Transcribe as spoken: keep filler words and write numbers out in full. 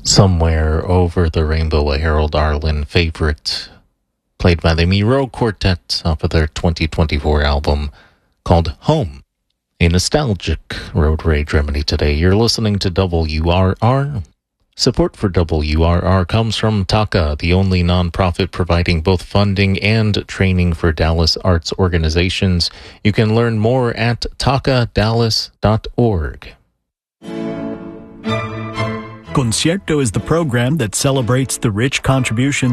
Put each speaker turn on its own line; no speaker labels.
Somewhere Over the Rainbow, a Harold Arlen favorite, played by the Miro Quartet off of their twenty twenty-four album called Home, a nostalgic road rage remedy today. You're listening to W R R. Support for W R R comes from TACA, the only nonprofit providing both funding and training for Dallas arts organizations. You can learn more at taca dallas dot org.
Concierto is the program that celebrates the rich contributions